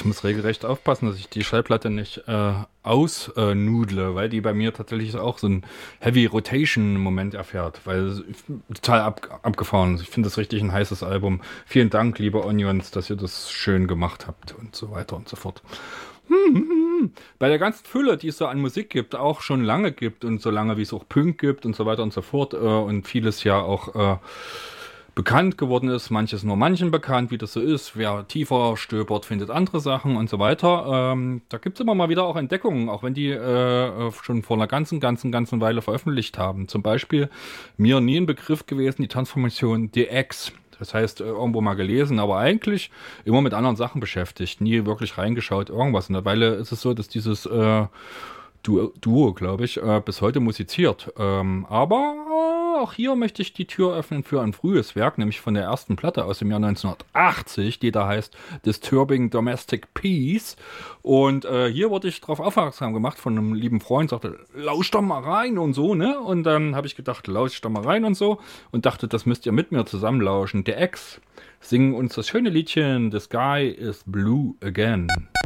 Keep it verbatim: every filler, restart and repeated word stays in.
Ich muss regelrecht aufpassen, dass ich die Schallplatte nicht äh, ausnudle, äh, weil die bei mir tatsächlich auch so ein Heavy Rotation Moment erfährt, weil es total ab, abgefahren ist. Ich finde das richtig ein heißes Album. Vielen Dank, liebe Onions, dass ihr das schön gemacht habt und so weiter und so fort. Hm, hm, hm. Bei der ganzen Fülle, die es so an Musik gibt, auch schon lange gibt und so lange wie es auch Punk gibt und so weiter und so fort äh, und vieles ja auch äh, bekannt geworden ist, manches nur manchen bekannt, wie das so ist. Wer tiefer stöbert, findet andere Sachen und so weiter. Ähm, da gibt es immer mal wieder auch Entdeckungen, auch wenn die äh, schon vor einer ganzen, ganzen, ganzen Weile veröffentlicht haben. Zum Beispiel mir nie ein Begriff gewesen, die Transformation D X. Das heißt, äh, irgendwo mal gelesen, aber eigentlich immer mit anderen Sachen beschäftigt. Nie wirklich reingeschaut, irgendwas. In der Weile ist es so, dass dieses äh, Duo, Duo glaube ich, äh, bis heute musiziert. Ähm, aber äh, auch hier möchte ich die Tür öffnen für ein frühes Werk, nämlich von der ersten Platte aus dem Jahr neunzehnhundertachtzig, die da heißt Disturbing Domestic Peace. Und äh, hier wurde ich darauf aufmerksam gemacht von einem lieben Freund, sagte, lausch doch mal rein und so, ne? Und dann habe ich gedacht, lausch doch mal rein und so und dachte, das müsst ihr mit mir zusammen lauschen. Der Ex singen uns das schöne Liedchen The Sky is Blue Again.